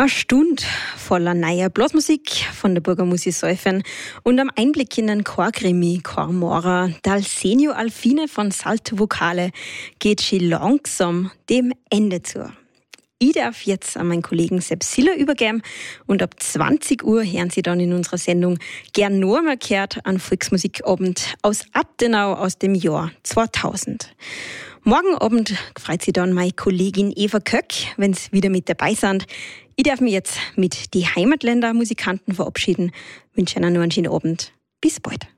Eine Stunde voller neuer Blasmusik von der Burger Musiksäufen und am Einblick in den Chorkrimi Chormora Dalsenio Alfine von Salto Vocale geht schon langsam dem Ende zu. Ich darf jetzt an meinen Kollegen Sepp Siller übergeben und ab 20 Uhr hören Sie dann in unserer Sendung gern noch einmal gehört an Volksmusikabend aus Abtenau aus dem Jahr 2000. Morgen Abend freut sich dann meine Kollegin Eva Köck, wenn Sie wieder mit dabei sind. Ich darf mich jetzt mit die Heimatländer Musikanten verabschieden. Wünsche Ihnen noch einen schönen Abend. Bis bald.